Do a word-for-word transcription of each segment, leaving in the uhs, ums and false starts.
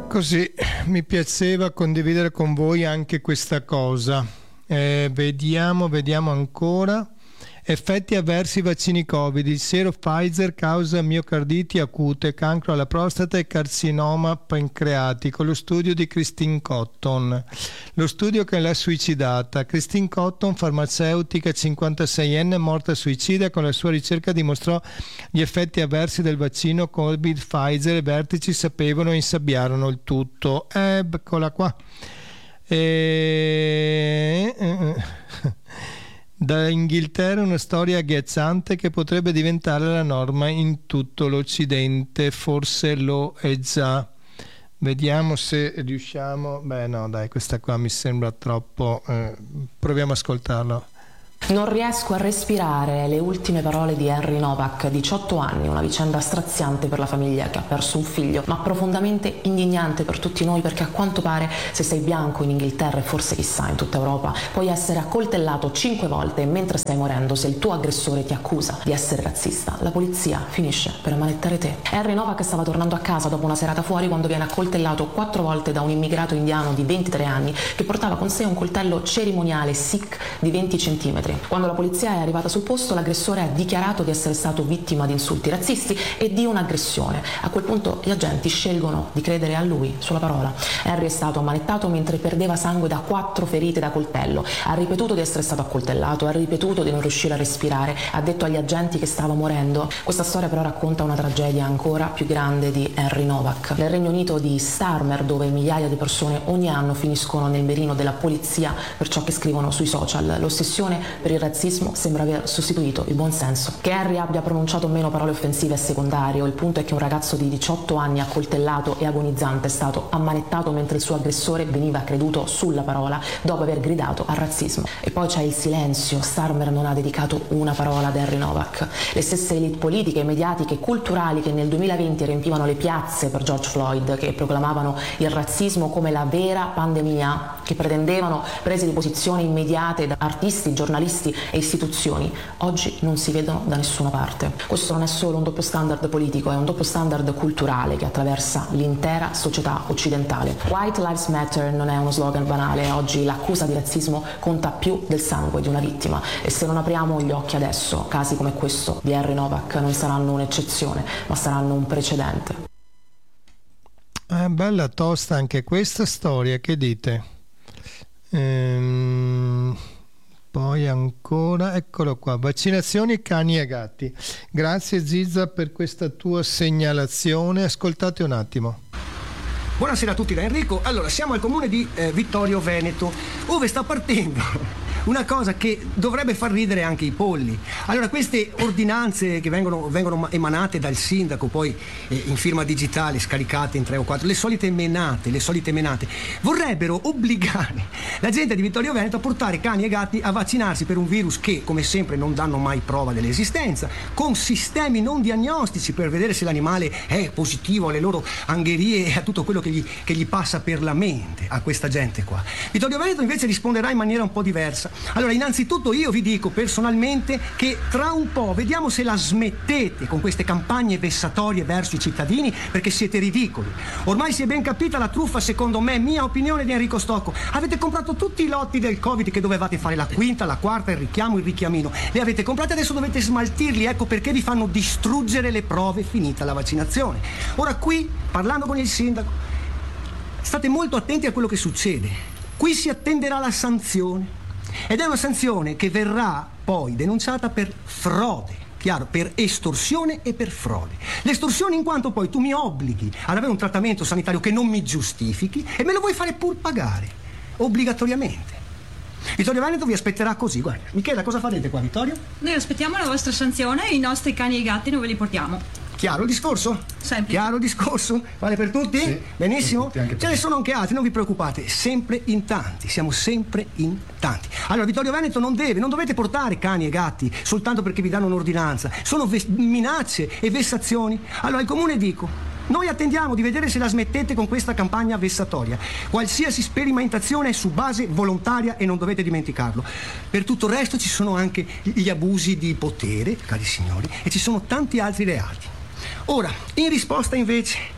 Così mi piaceva condividere con voi anche questa cosa. Eh, vediamo, vediamo ancora. Effetti avversi vaccini Covid. Il siero Pfizer causa miocarditi acute, cancro alla prostata e carcinoma pancreatico. Lo studio di Christine Cotton. Lo studio che l'ha suicidata. Christine Cotton, farmaceutica cinquantaseienne, morta suicida, con la sua ricerca dimostrò gli effetti avversi del vaccino Covid Pfizer. I vertici sapevano e insabbiarono il tutto. Eccola qua. E... Da Inghilterra una storia agghiacciante che potrebbe diventare la norma in tutto l'Occidente, forse lo è già. Vediamo se riusciamo. Beh no, dai, questa qua mi sembra troppo. Eh, proviamo a ascoltarla. Non riesco a respirare, le ultime parole di Henry Novak, diciotto anni, una vicenda straziante per la famiglia che ha perso un figlio, ma profondamente indignante per tutti noi, perché a quanto pare se sei bianco in Inghilterra e forse chissà in tutta Europa puoi essere accoltellato cinque volte e mentre stai morendo, se il tuo aggressore ti accusa di essere razzista, la polizia finisce per ammanettare te. Henry Novak stava tornando a casa dopo una serata fuori quando viene accoltellato quattro volte da un immigrato indiano di ventitré anni che portava con sé un coltello cerimoniale Sikh di venti centimetri. Quando la polizia è arrivata sul posto, l'aggressore ha dichiarato di essere stato vittima di insulti razzisti e di un'aggressione. A quel punto gli agenti scelgono di credere a lui, sulla parola. Henry è stato ammanettato mentre perdeva sangue da quattro ferite da coltello. Ha ripetuto di essere stato accoltellato, ha ripetuto di non riuscire a respirare, ha detto agli agenti che stava morendo. Questa storia però racconta una tragedia ancora più grande di Henry Novak. Nel Regno Unito di Starmer, dove migliaia di persone ogni anno finiscono nel mirino della polizia per ciò che scrivono sui social, l'ossessione per il razzismo sembra aver sostituito il buon senso. Che Henry abbia pronunciato meno parole offensive è secondario, il punto è che un ragazzo di diciotto anni accoltellato e agonizzante è stato ammanettato mentre il suo aggressore veniva creduto sulla parola dopo aver gridato al razzismo. E poi c'è il silenzio. Starmer non ha dedicato una parola ad Henry Novak. Le stesse elite politiche, mediatiche e culturali che nel duemilaventi riempivano le piazze per George Floyd, che proclamavano il razzismo come la vera pandemia, che pretendevano prese di posizione immediate da artisti, giornalisti e istituzioni, oggi non si vedono da nessuna parte. Questo non è solo un doppio standard politico, è un doppio standard culturale che attraversa l'intera società occidentale. White Lives Matter non è uno slogan banale, oggi l'accusa di razzismo conta più del sangue di una vittima e se non apriamo gli occhi adesso, casi come questo di Henry Novak non saranno un'eccezione, ma saranno un precedente. È bella tosta anche questa storia, che dite? Ehm... Poi ancora, eccolo qua, vaccinazioni cani e gatti. Grazie Zizza per questa tua segnalazione. Ascoltate un attimo. Buonasera a tutti da Enrico. Allora, siamo al comune di eh, Vittorio Veneto, dove sta partendo una cosa che dovrebbe far ridere anche i polli. Allora, queste ordinanze che vengono, vengono emanate dal sindaco, poi eh, in firma digitale, scaricate in tre o quattro, le solite menate, le solite menate, vorrebbero obbligare la gente di Vittorio Veneto a portare cani e gatti a vaccinarsi per un virus che, come sempre, non danno mai prova dell'esistenza, con sistemi non diagnostici per vedere se l'animale è positivo alle loro angherie e a tutto quello che gli, che gli passa per la mente a questa gente qua. Vittorio Veneto invece risponderà in maniera un po' diversa. Allora, innanzitutto io vi dico personalmente che tra un po' vediamo se la smettete con queste campagne vessatorie verso i cittadini, perché siete ridicoli. Ormai si è ben capita la truffa, secondo me, mia opinione, di Enrico Stocco. Avete comprato tutti i lotti del Covid che dovevate fare, la quinta, la quarta, il richiamo, il richiamino. Li avete comprati, adesso dovete smaltirli, ecco perché vi fanno distruggere le prove finita la vaccinazione. Ora qui, parlando con il sindaco, state molto attenti a quello che succede. Qui si attenderà la sanzione. Ed è una sanzione che verrà poi denunciata per frode, chiaro, per estorsione e per frode. L'estorsione in quanto poi tu mi obblighi ad avere un trattamento sanitario che non mi giustifichi e me lo vuoi fare pur pagare, obbligatoriamente. Vittorio Veneto vi aspetterà così, guarda. Michela, cosa farete qua, Vittorio? Noi aspettiamo la vostra sanzione e i nostri cani e i gatti non ve li portiamo. Chiaro il discorso? Sempre. Chiaro il discorso? Vale per tutti? Sì, benissimo? per tutti, ce ne sono anche altri, non vi preoccupate, sempre in tanti, siamo sempre in tanti. Allora, Vittorio Veneto non deve, non dovete portare cani e gatti soltanto perché vi danno un'ordinanza, sono ves- minacce e vessazioni. Allora, il comune dico, noi attendiamo di vedere se la smettete con questa campagna vessatoria. Qualsiasi sperimentazione è su base volontaria e non dovete dimenticarlo. Per tutto il resto ci sono anche gli abusi di potere, cari signori, e ci sono tanti altri reati. Ora, in risposta invece,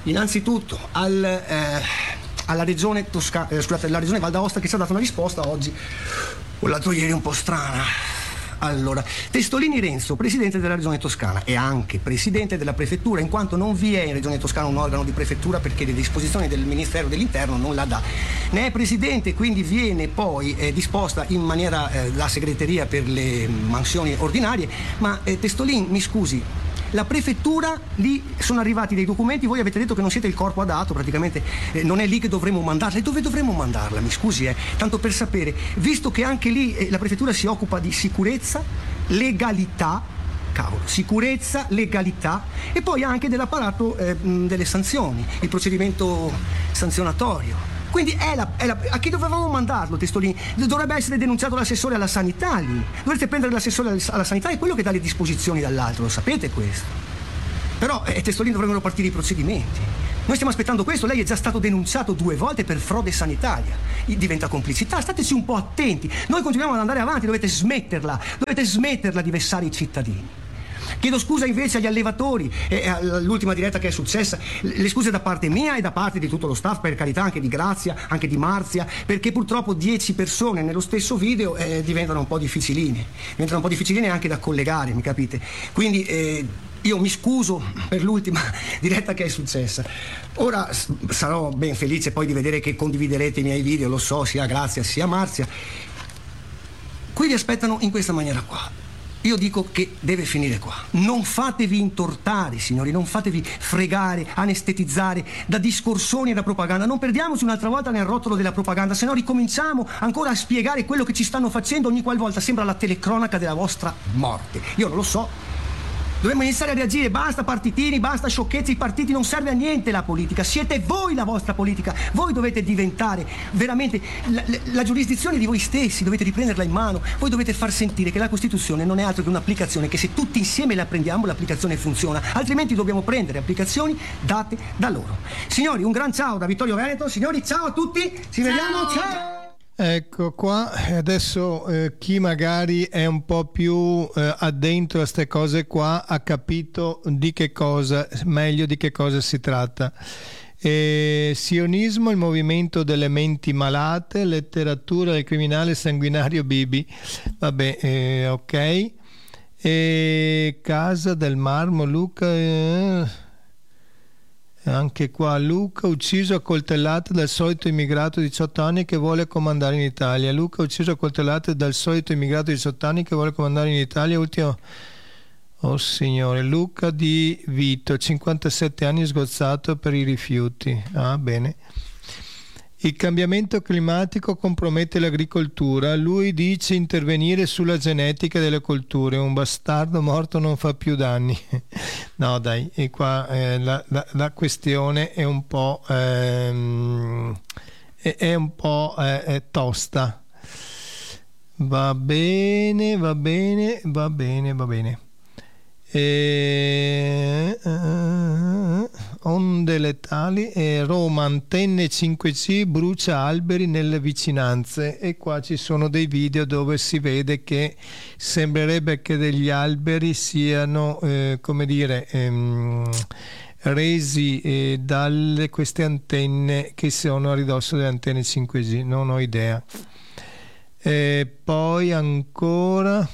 innanzitutto al, eh, alla regione Toscana, eh, scusate, alla regione Val d'Aosta, che ci ha dato una risposta oggi o l'altro ieri un po' strana. Allora, Testolini Renzo, presidente della regione Toscana e anche presidente della prefettura, in quanto non vi è in regione Toscana un organo di prefettura perché le disposizioni del Ministero dell'Interno non la dà. Ne è presidente, quindi viene poi eh, disposta in maniera eh, la segreteria per le mansioni ordinarie, ma eh, Testolini, mi scusi, la prefettura, lì sono arrivati dei documenti, voi avete detto che non siete il corpo adatto, praticamente eh, non è lì che dovremmo mandarla. E dove dovremmo mandarla? Mi scusi, eh, tanto per sapere, visto che anche lì eh, la prefettura si occupa di sicurezza, legalità, cavolo, sicurezza, legalità e poi anche dell'apparato eh, delle sanzioni, il procedimento sanzionatorio. Quindi è la, è la, a chi dovevamo mandarlo Testolini? Dovrebbe essere denunciato l'assessore alla sanità lì. Dovrete prendere l'assessore alla sanità, è quello che dà le disposizioni dall'altro, lo sapete questo. Però eh, Testolini dovrebbero partire i procedimenti. Noi stiamo aspettando questo, lei è già stato denunciato due volte per frode sanitaria. Diventa complicità, stateci un po' attenti. Noi continuiamo ad andare avanti, dovete smetterla, dovete smetterla di vessare i cittadini. Chiedo scusa invece agli allevatori, e all'ultima diretta che è successa, le scuse da parte mia e da parte di tutto lo staff, per carità, anche di Grazia, anche di Marzia, perché purtroppo dieci persone nello stesso video eh, diventano un po' difficiline, diventano un po' difficiline anche da collegare, mi capite? Quindi eh, io mi scuso per l'ultima diretta che è successa. Ora sarò ben felice poi di vedere che condividerete i miei video, lo so, sia Grazia sia Marzia. Qui vi aspettano in questa maniera qua. Io dico che deve finire qua. Non fatevi intortare, signori, non fatevi fregare, anestetizzare da discorsoni e da propaganda. Non perdiamoci un'altra volta nel rotolo della propaganda, se no ricominciamo ancora a spiegare quello che ci stanno facendo ogni qualvolta. Sembra la telecronaca della vostra morte. Io non lo so. Dobbiamo iniziare a reagire, basta partitini, basta sciocchezze, i partiti non serve a niente la politica, siete voi la vostra politica, voi dovete diventare veramente la, la, la giurisdizione di voi stessi, dovete riprenderla in mano, voi dovete far sentire che la Costituzione non è altro che un'applicazione, che se tutti insieme la prendiamo l'applicazione funziona, altrimenti dobbiamo prendere applicazioni date da loro. Signori, un gran ciao da Vittorio Veneto, signori ciao a tutti, ci vediamo, ciao! Ecco qua, adesso eh, chi magari è un po' più eh, addentro a queste cose qua ha capito di che cosa, meglio di che cosa si tratta. Eh, sionismo, il movimento delle menti malate, letteratura del criminale sanguinario Bibi, vabbè, eh, ok. E Casa del Marmo, Luca... Eh. Anche qua Luca ucciso a coltellate dal solito immigrato di diciotto anni che vuole comandare in Italia. Luca ucciso a coltellate dal solito immigrato di diciotto anni che vuole comandare in Italia. Ultimo, oh signore, Luca di Vito, cinquantasette anni, sgozzato per i rifiuti. Ah, bene. Il cambiamento climatico compromette l'agricoltura. Lui dice intervenire sulla genetica delle colture. Un bastardo morto non fa più danni. No dai, e qua eh, la, la, la questione è un po' ehm, è, è un po' eh, è tosta. Va bene, va bene, va bene, va bene. E, uh, onde letali e Roma, antenne cinque G brucia alberi nelle vicinanze, e qua ci sono dei video dove si vede che sembrerebbe che degli alberi siano eh, come dire ehm, resi eh, dalle queste antenne che sono a ridosso delle antenne cinque G, non ho idea. E poi ancora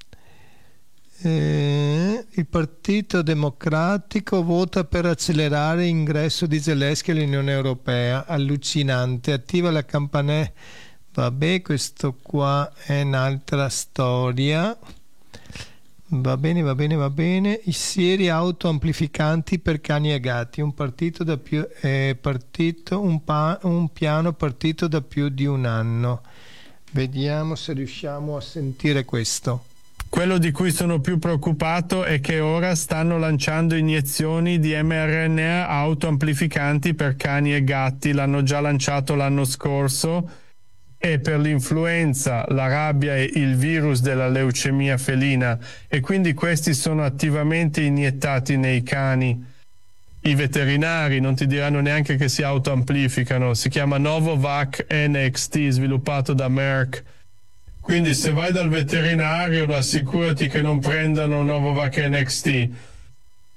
Eh, il Partito Democratico vota per accelerare l'ingresso di Zelensky all'Unione Europea. Allucinante. Attiva la campanella. Vabbè, questo qua è un'altra storia. Va bene, va bene, va bene. I sieri autoamplificanti per cani e gatti. Un partito da più eh, partito, un, pa, un piano partito da più di un anno. Vediamo se riusciamo a sentire questo. Quello di cui sono più preoccupato è che ora stanno lanciando iniezioni di mRNA autoamplificanti per cani e gatti, l'hanno già lanciato l'anno scorso, e per l'influenza, la rabbia e il virus della leucemia felina, e quindi questi sono attivamente iniettati nei cani. I veterinari non ti diranno neanche che si autoamplificano, si chiama Novovac N X T, sviluppato da Merck. Quindi se vai dal veterinario assicurati che non prendano Novovac N X T.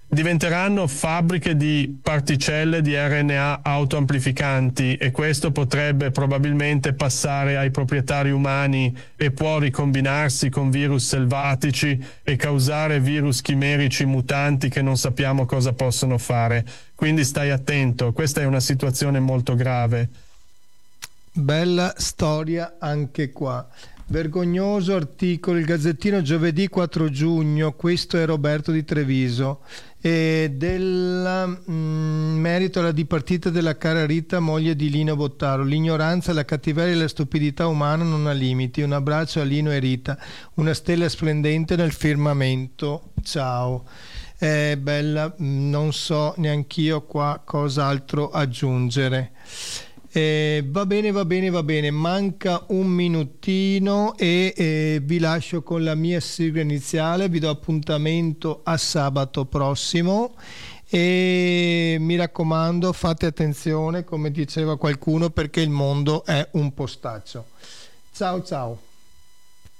diventeranno fabbriche di particelle di R N A autoamplificanti, e questo potrebbe probabilmente passare ai proprietari umani e può ricombinarsi con virus selvatici e causare virus chimerici mutanti che non sappiamo cosa possono fare. Quindi stai attento, questa è una situazione molto grave. Bella storia anche qua. Vergognoso articolo, il Gazzettino, giovedì quattro giugno, questo è Roberto di Treviso, e del mm, merito alla dipartita della cara Rita, moglie di Lino Bottaro. L'ignoranza, la cattiveria e la stupidità umana non ha limiti. Un abbraccio a Lino e Rita, una stella splendente nel firmamento. Ciao. È bella, non so neanch'io qua cos'altro aggiungere. Eh, va bene, va bene, va bene, manca un minutino e eh, vi lascio con la mia sigla iniziale, vi do appuntamento a sabato prossimo e mi raccomando fate attenzione, come diceva qualcuno, perché il mondo è un postaccio. Ciao ciao.